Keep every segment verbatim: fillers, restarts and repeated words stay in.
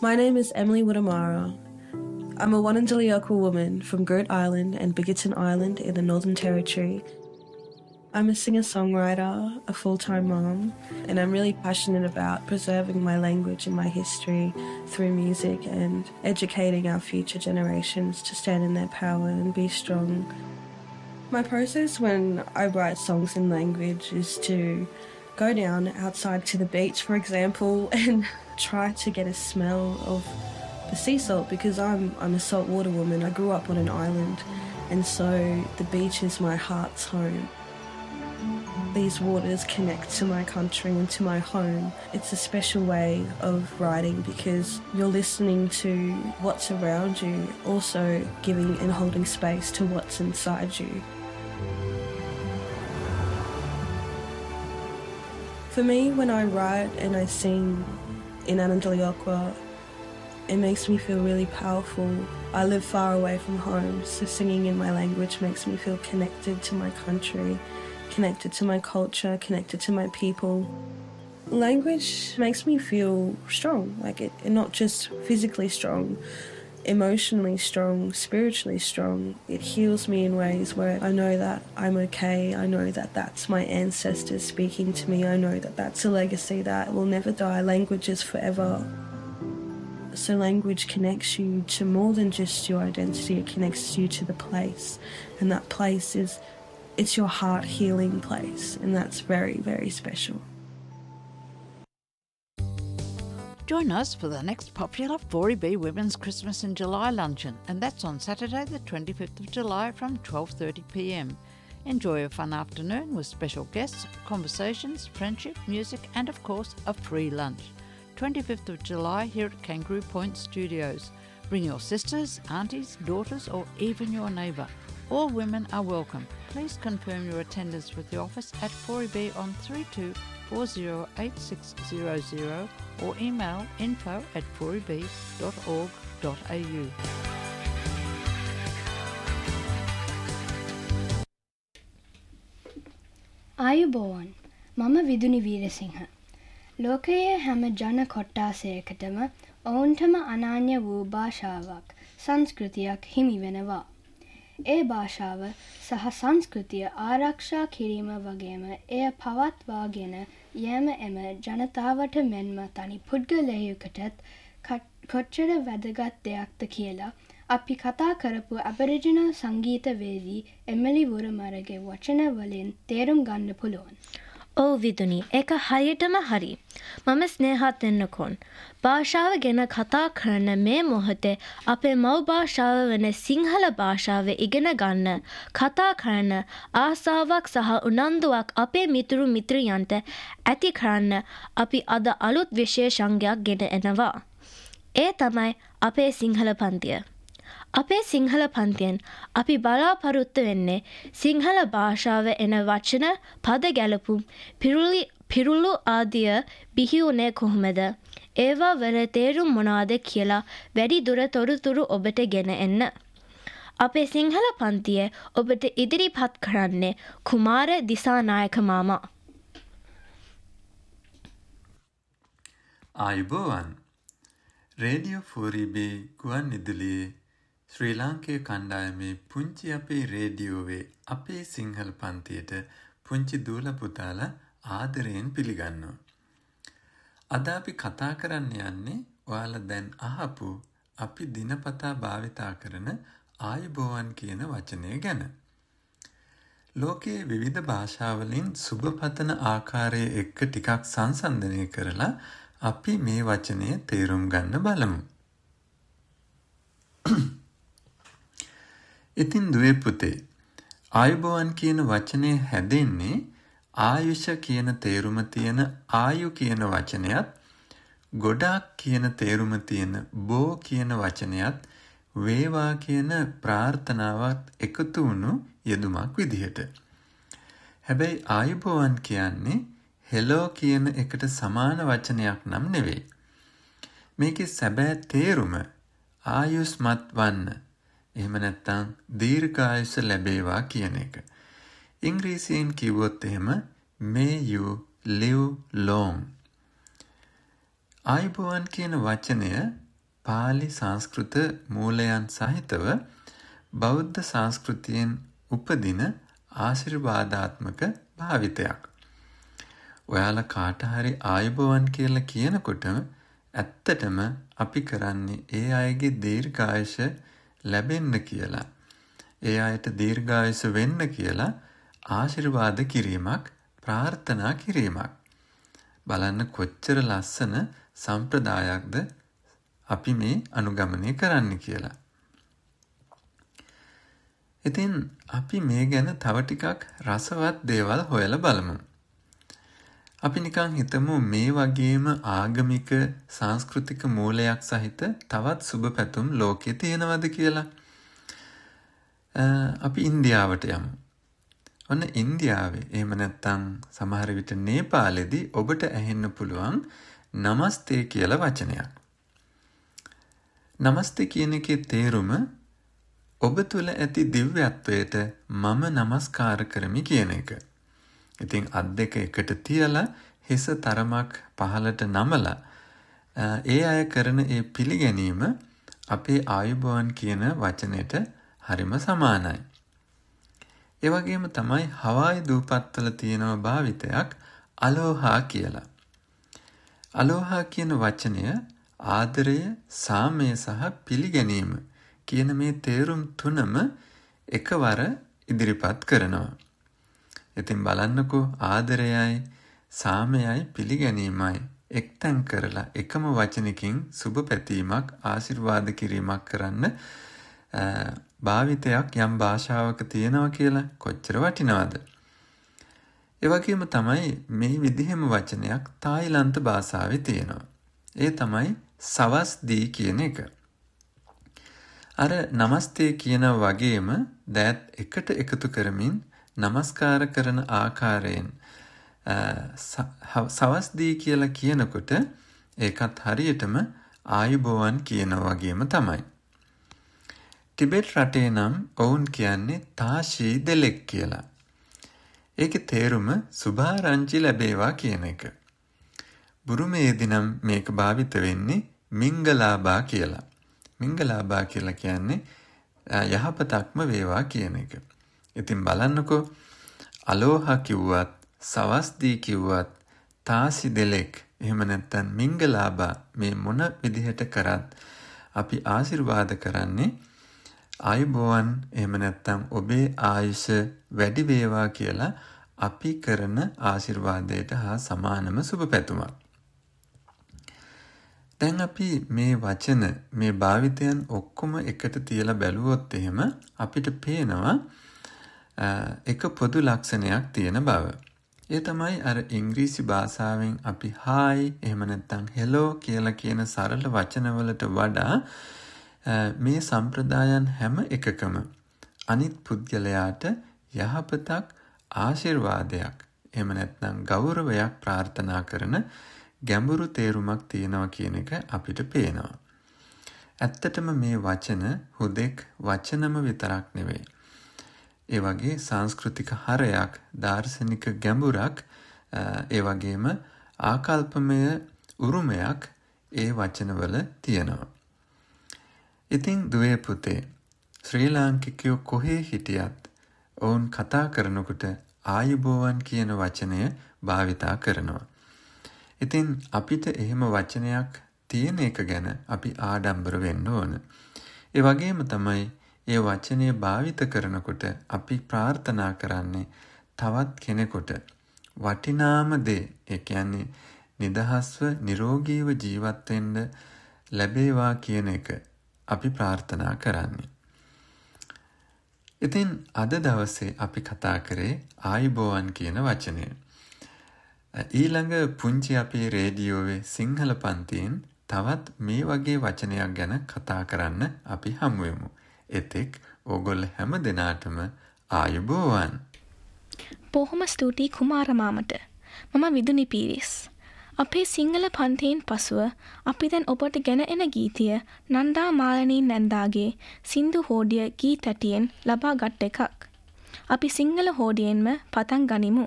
My name is Emily Woodamara. I'm a Wurundjeri woman from Goat Island and Biggerton Island in the Northern Territory. I'm a singer-songwriter, a full-time mom, and I'm really passionate about preserving my language and my history through music and educating our future generations to stand in their power and be strong. My process when I write songs in language is to go down outside to the beach, for example, and try to get a smell of the sea salt because I'm I'm a saltwater woman. I grew up on an island, and so the beach is my heart's home. These waters connect to my country and to my home. It's a special way of writing because you're listening to what's around you, also giving and holding space to what's inside you. For me, when I write and I sing in Anandaliokwa, it makes me feel really powerful. I live far away from home, so singing in my language makes me feel connected to my country, connected to my culture, connected to my people. Language makes me feel strong, like it, not just physically strong, emotionally strong, spiritually strong. It heals me in ways where I know that I'm okay. I know that that's my ancestors speaking to me. I know that that's a legacy that will never die. Language is forever. So language connects you to more than just your identity. It connects you to the place. And that place is, it's your heart healing place. And that's very, very special. Join us for the next popular four E B Women's Christmas in July luncheon, and that's on Saturday the twenty-fifth of July from twelve thirty p m. Enjoy a fun afternoon with special guests, conversations, friendship, music and of course a free lunch. twenty-fifth of July here at Kangaroo Point Studios. Bring your sisters, aunties, daughters or even your neighbour. All women are welcome. Please confirm your attendance with the office at four E B on three two four zero eight six zero zero or email info at four e b dot org dot a u. ආයුබෝවන් මම විදුනි වීරසිංහ. ලෝකයේ හැම ජන කොට්ටාසයකටම ඔවුන්ටම අනන්‍ය වූ භාෂාවක් සංස්කෘතියක් හිමි වෙනවා. ඒ භාෂාව සහ සංස්කෘතිය ආරක්ෂා කිරීම වගේම එය පවත්වාගෙන යෑම එම ජනතාවට මෙන්ම තනි පුද්ගලයෙකුටත් කොච්චර වැදගත් දෙයක්ද කියලා අපි කතා කරපු ඇබරිජිනල් සංගීතවේදී එමිලි වුරමරගේ වචන වලින් තේරුම් ගන්න පුළුවන්. ඔව් විදුනි, ඒක හරියටම හරි. මම ස්නේහත් වෙන්නකොන්. භාෂාව ගැන කතා කරන මේ මොහොතේ අපේ මව් භාෂාව වන සිංහල භාෂාව ඉගෙන ගන්න, කතා කරන ආසාවක් සහ උනන්දුවක් අපේ මිතුරු මිත්‍රයන්ට ඇති කරන්න අපි අද අලුත් විශේෂංගයක් ගෙන එනවා. ඒ තමයි අපේ සිංහල පන්තිය. අපේ සිංහල පන්තියෙන් අපි බලාපොරොත්තු වෙන්නේ සිංහල භාෂාව එන වචන, පද ගැලපුම්, පිරුළි පිරුළු ආදිය බිහිවුනේ කොහොමද? ඒවා වල තේරුම් මොනවාද කියලා වැඩි දුර තොරතුරු ඔබට ගෙන එන්න. අපේ සිංහල පන්තියේ ඔබට ඉදිරිපත් කරන්නේ කුමාර දිසානායක මාමා. ආයුබෝවන්. රේඩියෝ ෆෝර් ඊ බී ගුවන් විදුලියේ ශ්‍රී ලාංකේය කණ්ඩායමේ පුංචි අපේ රේඩියෝවේ අපේ සිංහල පන්තියට පුංචි දූල පුතාලා ආදරයෙන් පිළිගන්නවා. අද අපි කතා කරන්න යන්නේ ඔයාලා දැන් අහපු අපි දිනපතා භාවිතා කරන ආයුබෝවන් කියන වචනය ගැන. ලෝකයේ විවිධ භාෂාවලින් සුබ පතන ආකාරය එක්ක ටිකක් සංසන්දනය කරලා අපි මේ වචනය තේරුම් ගන්න බලමු. ඉතින් දුවේ පුතේ, ආයුබෝවන් කියන වචනය හැදෙන්නේ ආයුෂ කියන තේරුම තියෙන ආයු කියන වචනයත්, ගොඩාක් කියන තේරුම තියෙන බෝ කියන වචනයත්, වේවා කියන ප්‍රාර්ථනාවත් එකතු වුණු යෙදුමක් විදිහට. හැබැයි ආයුබෝවන් කියන්නේ හෙලෝ කියන එකට සමාන වචනයක් නම් නෙවෙයි. මේකේ සැබෑ තේරුම ආයුස්මත් වන්න, එහෙම නැත්නම් දීර්ඝායුෂ ලැබේවා කියන එක. ඉංග්‍රීසියෙන් කිව්වොත් එහෙම may you live long. ආයුබෝවන් කියන වචනය පාලි සංස්කෘත මූලයන් සහිතව බෞද්ධ සංස්කෘතියෙන් උපදින ආශිර්වාදාත්මක භාවිතයක්. ඔයාලා කාට හරි ආයුබෝවන් කියලා කියනකොටම ඇත්තටම අපි කරන්නේ ඒ අයගේ දීර්ඝායුෂ ලැබෙන්න කියලා, ඒ අයට දීර්ඝායුෂ වෙන්න කියලා ආශිර්වාද කිරීමක්, ප්‍රාර්ථනා කිරීමක්. බලන්න කොච්චර ලස්සන සම්ප්‍රදායක්ද අපි මේ අනුගමනය කරන්න කියලා. ඉතින් අපි මේ ගැන තව ටිකක් රසවත් දේවල් හොයලා බලමු. අපි නිකන් හිතමු මේ වගේම ආගමික සංස්කෘතික මූලයක් සහිත තවත් සුබ පැතුම් ලෝකයේ තියෙනවද කියලා. අපි ඉන්දියාවට යමු. ඔන්න ඉන්දියාවේ එහෙම නැත්නම් සමහර විට නේපාලෙදී ඔබට ඇහෙන්න පුළුවන් නමස්තේ කියලා වචනයක්. නමස්තේ කියන එකේ තේරුම ඔබ තුළ ඇති දිව්‍යත්වයට මම නමස්කාර කරමි කියන එක. ඉතින් අත් දෙක එකට තියලා හිස තරමක් පහළට නමලා ඒ අය කරන ඒ පිළිගැනීම අපේ ආයුබෝවන් කියන වචනයට හරිම සමානයි. ඒ වගේම තමයි හවායි දූපත්වල තියෙන භාවිතයක් අලෝහා කියලා. අලෝහා කියන වචනය ආදරය, සාමය සහ පිළිගැනීම කියන මේ තේරුම් තුනම එකවර ඉදිරිපත් කරනවා. ඉතින් බලන්නකෝ ආදරයයි, සාමයයි, පිළිගැනීමයි එක්තැන් කරලා එකම වචනකින් සුබ පැතීමක්, ආශිර්වාද කිරීමක් කරන්න භාවිතයක් යම් භාෂාවක තියෙනවා කියලා කොච්චර වටිනවද? ඒ වගේම තමයි මේ විදිහම වචනයක් තායිලන්ත භාෂාවේ තියෙනවා. ඒ තමයි සවස් දී කියන එක. අර නමස්තේ කියන වගේම දෑත් එකට එකතු කරමින් නමස්කාර කරන ආකාරයෙන් සවස් දී කියලා කියනකොට ඒකත් හරියටම ආයුබෝවන් කියන වගේම තමයි. ටිබෙට් රටේ නම් ඔවුන් කියන්නේ තාෂී දෙලෙක් කියලා. ඒකේ තේරුම සුභාරංචි ලැබේවා කියන එක. බුරුමේදී නම් මේක භාවිත වෙන්නේ මිංගලාබා කියලා. මිංගලාබා කියලා කියන්නේ යහපතක්ම වේවා කියන එක. ඉතින් බලන්නකෝ අලෝහා කිව්වත්, සවස්දී කිව්වත්, තාසි දෙලෙක් එහෙම නැත්නම් මිංගලාබා මේ මොන විදිහට කරත් අපි ආශිර්වාද කරන්නේ ආයුබෝවන් එහෙම නැත්නම් ඔබේ ආයුෂ වැඩි වේවා කියලා අපි කරන ආශිර්වාදයට හා සමානම සුබ පැතුමක්. දැන් අපි මේ වචන, මේ භාවිතයන් ඔක්කොම එකට තියලා බැලුවොත් එහෙම අපිට පේනවා එක පොදු ලක්ෂණයක් තියෙන බව. ඒ තමයි අර ඉංග්‍රීසි භාෂාවෙන් අපි hi එහෙම නැත්නම් hello කියලා කියන සරල වචනවලට වඩා මේ සම්ප්‍රදායන් හැම එකකම අනිත් පුද්ගලයාට යහපතක්, ආශිර්වාදයක් එහෙම නැත්නම් ගෞරවයක් ප්‍රාර්ථනා කරන ගැඹුරු තේරුමක් තියෙනවා කියන එක අපිට පේනවා. ඇත්තටම මේ වචන හුදෙක් වචනම විතරක් නෙවෙයි. ඒ වගේ සංස්කෘතික හරයක්, දාර්ශනික ගැඹුරක්, ඒ වගේම ආකල්පමය උරුමයක් ඒ වචනවල තියෙනවා. ඉතින් දුවේ පුතේ, ශ්‍රී ලාංකිකයෝ කොහේ හිටියත් ඔවුන් කතා කරනකොට ආයුබෝවන් කියන වචනය භාවිතා කරනවා. ඉතින් අපිට එහෙම වචනයක් තියෙන එක ගැන අපි ආඩම්බර වෙන්න ඕන. ඒ වගේම තමයි ඒ වචනය භාවිත කරනකොට අපි ප්‍රාර්ථනා කරන්නේ තවත් කෙනෙකුට වටිනාම දේ, ඒ කියන්නේ නිදහස්ව නිරෝගීව ජීවත් වෙන්න ලැබේවා කියන එක අපි ප්‍රාර්ථනා කරන්නේ. ඉතින් අද දවසේ අපි කතා කරේ ආයුබෝවන් කියන වචනය. ඊළඟ පුංචි අපේ රේඩියෝවේ සිංහල පන්තියෙන් තවත් මේ වගේ වචනයක් ගැන කතා කරන්න අපි හමු වෙමු. එතෙක් ඕගොල්ල හැම දෙනාටම ආයුබෝවන්. බොහොම ස්තුතියි කුමාර මාමට. මම විදුනි පීරිස්. අපේ සිංහල පන්තියෙන් පසුව අපි දැන් ඔබට ගෙන එන ගීතය නන්දා මාලනී නැන්දාගේ සින්දු හෝඩිය ගී තැටියෙන් ලබා ගත් එකක්. අපි සිංහල හෝඩියෙන්ම පටන් ගනිමු.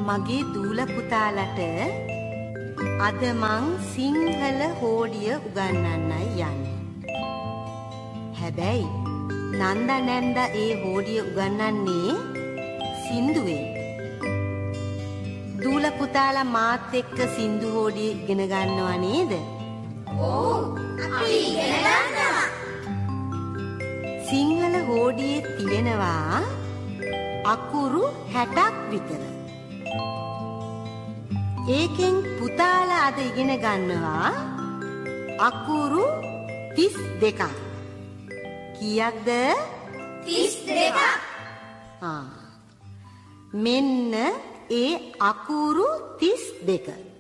මගේ දූල පුතාලට අද මං සිංහල හෝඩිය උගන්වන්නයි යන්නේ. හැබැයි නන්දා නැන්දා ඒ හෝඩිය උගන්වන්නේ සින්දුවෙන්. දූල පුතාලා මාත් එක්ක සින්දු හෝඩිය ඉගෙන ගන්නවා නේද? ඔව් අපි ඉගෙන ගන්නවා. සිංහල හෝඩියේ තියෙනවා අකුරු හැටක් විතර. ඒකෙන් පුතාලා අද ඉගෙන ගන්නවා අකුරු තිස් දෙකක්. කීයක්ද? තිස් දෙකක්. ආ මෙන්න ඒ අකුරු තිස් දෙක.